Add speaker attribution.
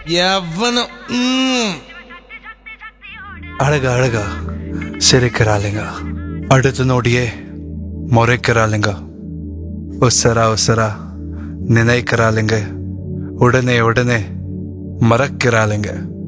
Speaker 1: எவனும்
Speaker 2: அழகா அழகா சிரிக்கிறாளுங்க, அடுத்த நொடியே முறைக்கிறாளுங்க. உசரா உசரா நினைக்கிறாளுங்க, உடனே உடனே மறக்கிறாளுங்க.